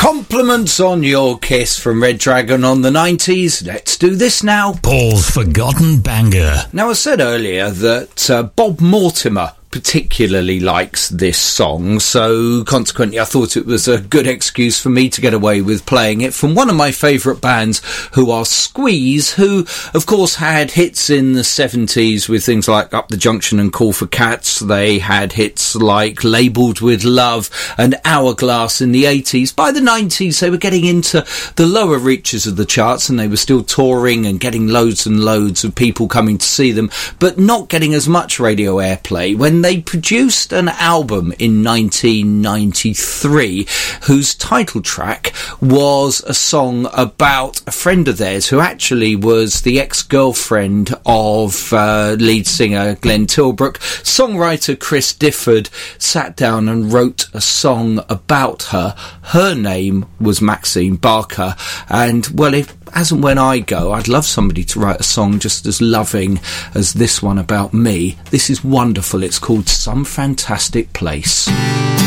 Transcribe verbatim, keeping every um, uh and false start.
Compliments on your Kiss from Red Dragon on the nineties. Let's do this now. Paul's Forgotten Banger. Now, I said earlier that uh, Bob Mortimer particularly likes this song, so consequently I thought it was a good excuse for me to get away with playing it from one of my favourite bands, who are Squeeze, who of course had hits in the seventies with things like Up the Junction and Call for Cats. They had hits like Labelled with Love and Hourglass in the eighties. By the nineties they were getting into the lower reaches of the charts, and they were still touring and getting loads and loads of people coming to see them, but not getting as much radio airplay. When they produced an album in nineteen ninety-three whose title track was a song about a friend of theirs who actually was the ex-girlfriend of uh, lead singer Glenn Tilbrook. Songwriter Chris Difford sat down and wrote a song about her. Her name was Maxine Barker, and well, if as and when I go, I'd love somebody to write a song just as loving as this one about me. This is wonderful. It's called Some Fantastic Place.